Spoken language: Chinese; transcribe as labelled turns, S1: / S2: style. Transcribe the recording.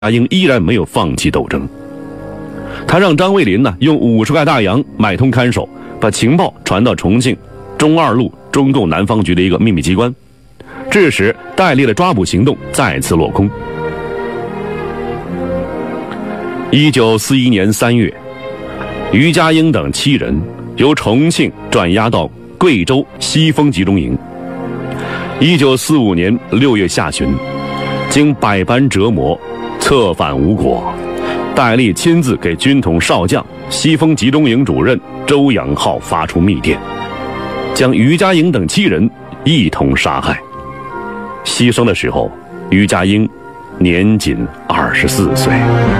S1: 英依然没有放弃斗争。他让张卫林用50块大洋买通看守，把情报传到重庆中2路中共南方局的一个秘密机关，致使戴笠的抓捕行动再次落空。1941年3月，于家英等7人由重庆转押到贵州西丰集中营。1945年6月下旬，经百般折磨，策反无果，戴笠亲自给军统少将、西丰集中营主任周养浩发出密电，将于家英等7人一同杀害。牺牲的时候，于家英年仅24岁。